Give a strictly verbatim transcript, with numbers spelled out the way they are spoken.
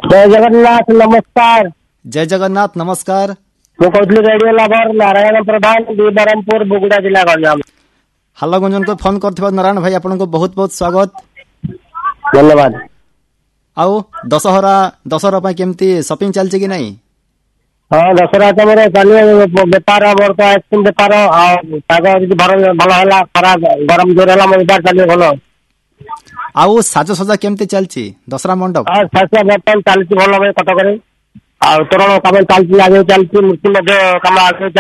जय जगन्नाथ नमस्कार। जय जगन्नाथ नमस्कार। ମୁଁ କହୁଥିଲି ରେଡିଓ ଲଭର ନାରାୟଣ ପ୍ରଧାନ ବ୍ରହ୍ମପୁର ବଗୁଡା ଜିଲ୍ଲା ଗଞ୍ଜାମ। ହାଲୋ ଗଞ୍ଜନ को फोन करथिबा नारायण भाई आपनको बहुत बहुत स्वागत धन्यवाद। आउ दशहरा दशहरा ପାଇଁ କେମିତି शॉपिंग ଚାଲିଛି କି ନାହିଁ? ହଁ ଦଶହରା ତମର ଚାଲିବ ବେପାର ମୋର ତ ଆଇସ୍କ୍ରିମ ବେପାର ଆଉ ପାଗ ଯଦି ଭଲ ଭଲ ହେଲା ଖରା ଗରମ ଜୋର ହେଲା ମୋ ବେପାର ଚାଲିବ ଭଲ। ଆଉ ସାଜସଜା କେମିତି ଚାଲିଛି ଦଶରା ମଣ୍ଡପ? ହଁ ସାଜସଜା ବର୍ତ୍ତମାନ ଚାଲିଛି ଭଲ ଭାବେ କଟକରେ। ଆଉ ତୋରଣ କାମ ଚାଲିଛି ଆଗକୁ ଚାଲିଛି ମୂର୍ତ୍ତି ମଧ୍ୟ କାମ ଆଗକୁ